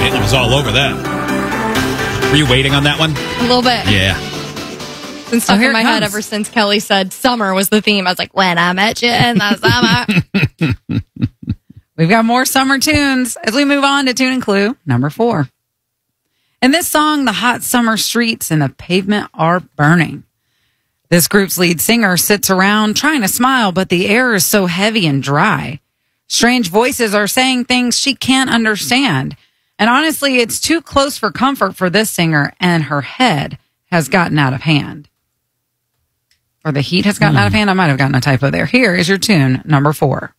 Caitlin was all over that. Were you waiting on that one? A little bit. Yeah. It's been stuck in my head ever since Kelly said summer was the theme. I was like, when I met you in the summer. We've got more summer tunes as we move on to Tune and Clue number 4. In this song, the hot summer streets and the pavement are burning. This group's lead singer sits around trying to smile, but the air is so heavy and dry. Strange voices are saying things she can't understand. And honestly, it's too close for comfort for this singer, and her head has gotten out of hand. Or the heat has gotten out of hand. I might have gotten a typo there. Here is your tune number 4.